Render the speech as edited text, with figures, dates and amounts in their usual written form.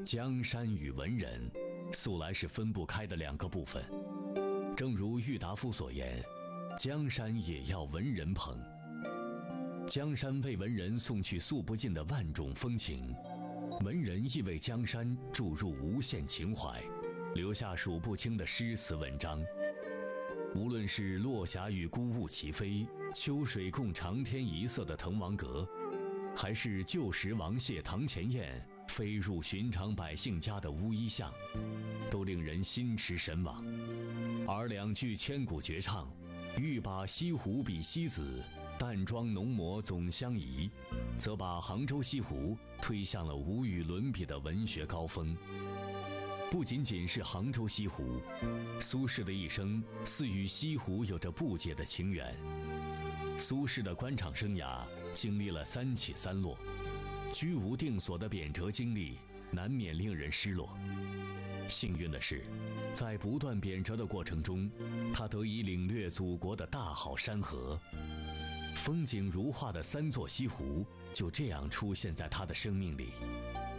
江山与文人素来是分不开的两个部分。正如郁达夫所言，江山也要文人捧。江山为文人送去诉不尽的万种风情，文人亦为江山注入无限情怀，留下数不清的诗词文章。无论是落霞与孤鹜齐飞，秋水共长天一色的滕王阁，还是旧时王谢堂前燕，飞入寻常百姓家的乌衣巷，都令人心驰神往。而两句千古绝唱，欲把西湖比西子，淡妆浓抹总相宜，则把杭州西湖推向了无与伦比的文学高峰。不仅仅是杭州西湖，苏轼的一生似与西湖有着不解的情缘。苏轼的官场生涯经历了三起三落，居无定所的贬谪经历难免令人失落。幸运的是，在不断贬谪的过程中，他得以领略祖国的大好山河，风景如画的三座西湖就这样出现在他的生命里。